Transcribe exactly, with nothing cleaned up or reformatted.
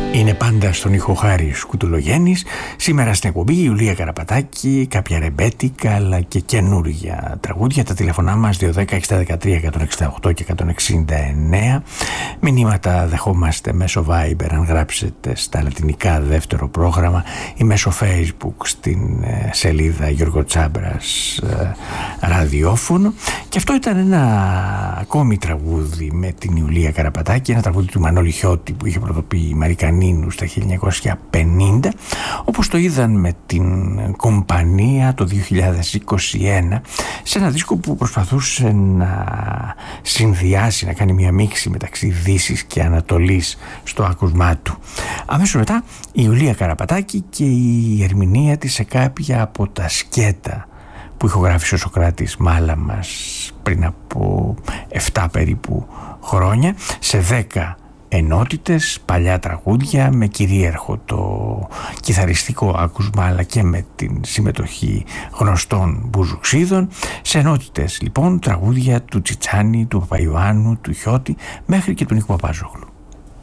Είναι πάντα στον ήχο Χάρης Κουτουλογέννης. Σήμερα στην εκπομπή η Ιουλία Καραπατάκη, κάποια ρεμπέτικα αλλά και καινούργια τραγούδια. Τα τηλεφωνά μας δύο ένα μηδέν έξι ένα τρία εκατόν εξήντα οκτώ και εκατόν εξήντα εννέα. Μηνύματα δεχόμαστε μέσω Viber αν γράψετε στα λατινικά δεύτερο πρόγραμμα ή μέσω Facebook στην σελίδα Γιώργο Τσάμπρας ραδιόφωνο. Και αυτό ήταν ένα ακόμη τραγούδι με την Ιουλία Καραπατάκη, ένα τραγούδι του Μανώλη Χιώτη που είχε πρωτοποιεί η Μαρικανίνου στα χίλια εννιακόσια πενήντα, όπως το είδαν με την Κομπανία το δύο χιλιάδες είκοσι ένα, σε ένα δίσκο που προσπαθούσε να συνδυάσει, να κάνει μια μίξη μεταξύ Δύσης και Ανατολής στο άκουσμά του. Αμέσως μετά η Ιουλία Καραπατάκη και η ερμηνεία της σε κάποια από τα σκέτα που ηχογράφησε ο Σωκράτης Μάλαμας πριν από επτά περίπου χρόνια, σε δέκα ενότητες, παλιά τραγούδια με κυρίαρχο το κιθαριστικό άκουσμα αλλά και με την συμμετοχή γνωστών μπουζουξίδων, σε ενότητες λοιπόν τραγούδια του Τσιτσάνη, του Παπαϊωάννου, του Χιώτη μέχρι και του Νίκου Παπάζογλου.